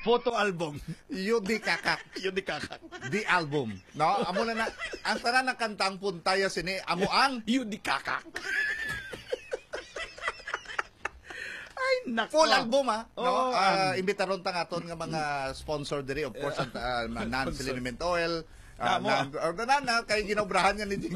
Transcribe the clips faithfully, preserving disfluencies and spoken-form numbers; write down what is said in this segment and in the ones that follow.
Photo album. Yun di kakak. Yun di kakak. Di album. No? Amo na na, ang tanan ng kantang puntaya sini, amo ang Yun di kakak. Ay, nako. full album ha. No? Oo, Ah, um, imbitaron ta nga ton nga mga sponsor diri, of course, ang uh, non-filament oil, uh, Amo. non, or na kay ginobrahan niya ni Jing.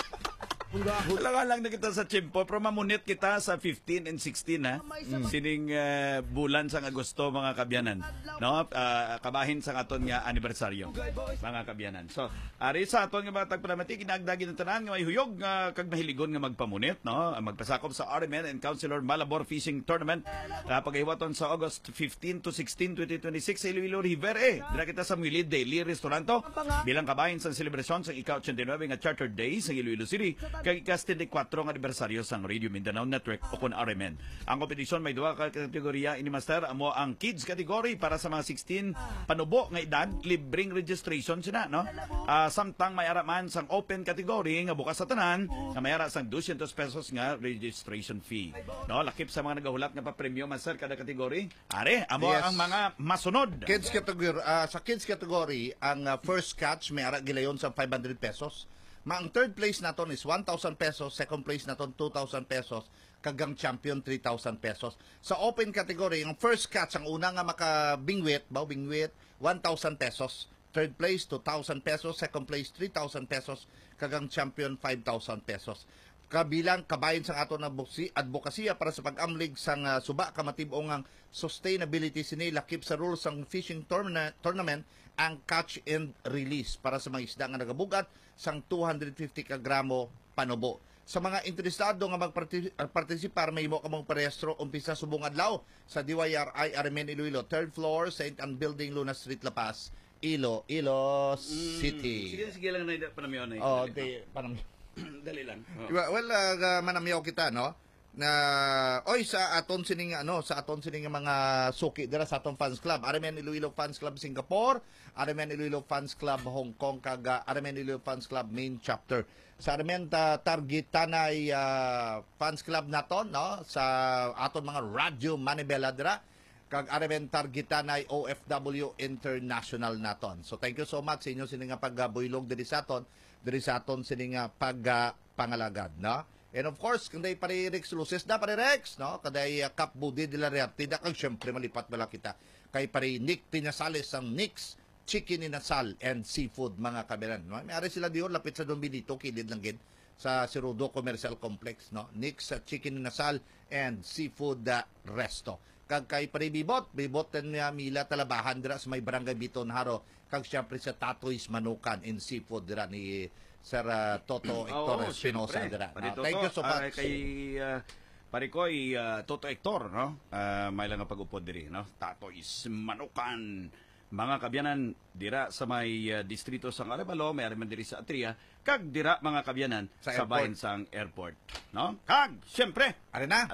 Alangan lang na kita sa Chimpo, pero mamunit kita sa fifteen and sixteen ha. Mm. Sining uh, bulan sa Agosto mga kabyanan. No? Uh, kabahin sa aton nga anibersaryo mga kabyanan. So, ari sa aton nga mga tagpalamati, kinagdagi ng tanan nga may huyog nga kag mahiligon nga magpamunit, no? Magpasakop sa R M N and Councilor Malabor Fishing Tournament. Uh, paghiwaton sa August fifteen to sixteen, twenty twenty-six sa Iloilo River eh. Dira kita sa Mwilid Daily Restauranto bilang kabahin sa selebrasyon sa ika eighty-nine nga Charter Day sa Iloilo City kag ika seventy-four nga anibersaryo sang Radio Mindanao Network o kun R M N. Ang kompetisyon may duha ka kategorya ini master, amo ang kids category para sa mga sixteen panubo nga edad, libreng registration sina, no? Uh, samtang may ara man sang open category nga bukas sa tanan nga may ara sang two hundred pesos nga registration fee. No, lakip sa mga nagahulat nga pa-premyo master kada category. Are, amo Yes. ang mga masunod. Kids category, uh, sa kids category, ang uh, first catch may ara gilayon sa five hundred pesos. Ma ang third place naton is one thousand pesos, second place naton two thousand pesos, kagang champion three thousand pesos. Sa open category, ang first catch ang una nga makabingwit, baw bingwit, one thousand pesos. Third place two thousand pesos, second place three thousand pesos, kagang champion five thousand pesos. Kabilang kabayin sa ato na advokasya para sa pag-amlig sang uh, suba kamatibong ang sustainability sini lakip sa rules sang fishing tournament, tournament ang catch and release para sa mga isda nga nagabugat sang two hundred fifty ka gramo panubo. Sa mga interesado nga magpartisipar, may mo kamong parehistro umpisa subong adlaw sa D Y R I R M N Iloilo, third floor, Saint Anne Building, Luna Street, La Paz, Ilo, Ilo City. Mm, sige, sige lang na panamyon na. Oh, di, panam Dali lang. Oh. Well, uh, manamyaw kita, no? Na oy sa aton sining ano sa aton sining mga suki dira sa aton fans club, R M N Iloilo Fans Club Singapore, R M N Iloilo Fans Club Hong Kong, kag R M N Iloilo Fans Club main chapter. Sa R M N ta target tanay uh, fans club naton, no, sa aton mga radyo Manibela dira, kag R M N target tanay O F W International naton. So thank you so much sa inyo sining nga pagbuylog diri sa aton, diri sa aton sining nga pagpangalagad, no? And of course, kanday pare Rex Luces na pare Rex, no? Kanday uh, Cap Budi de la Rearte, da kag syempre malipat bala kita. Kay pare Nick Tinasales ang Nick's Chicken Inasal and Seafood mga kabilan. No? May ari sila diyon lapit sa Don Benito, kilid lang gid sa Sirudo Commercial Complex, no? Nick's uh, Chicken Inasal and Seafood uh, Resto. Kag kay pare Bibot, Bibot niya Mila Talabahan dira sa may Barangay Biton Haro, kag syempre sa Tatoy's Manukan and Seafood dira ni Sir uh, Toto Hector oh, Espinosa dira. No? No? Thank you so much. Uh, kay uh, Parikoy uh, Toto Hector, no? Uh, may lang pag-upod diri, no? Tato is Manukan. Mga kabyanan dira sa may uh, distrito sa Arevalo, may ariman diri sa Atria, kag dira mga kabyanan sa, sa bayan sang airport, no? Kag syempre, ari na.